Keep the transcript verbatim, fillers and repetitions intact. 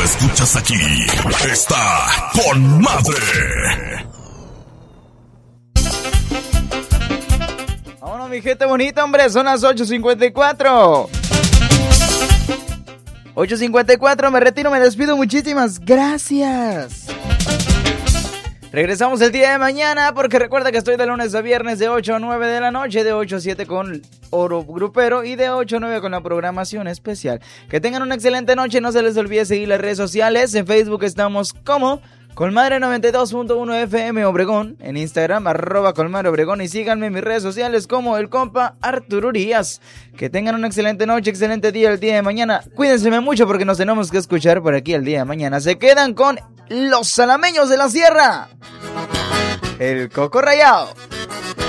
la escuchas aquí, está con madre. Vámonos, mi gente bonita, hombre, son las ocho cincuenta y cuatro. ocho cincuenta y cuatro, me retiro, me despido, muchísimas gracias. Regresamos el día de mañana, porque recuerda que estoy de lunes a viernes de ocho a nueve de la noche, de ocho a siete con Oro Grupero y de ocho a nueve con la programación especial. Que tengan una excelente noche, no se les olvide seguir las redes sociales. En Facebook estamos como Colmadre noventa y dos punto uno F M Obregón, en Instagram arroba Colmadre Obregón, y síganme en mis redes sociales como el compa Arturo Urias. Que tengan una excelente noche, excelente día el día de mañana. Cuídense mucho porque nos tenemos que escuchar por aquí el día de mañana. Se quedan con los Salameños de la Sierra, el Coco Rayado.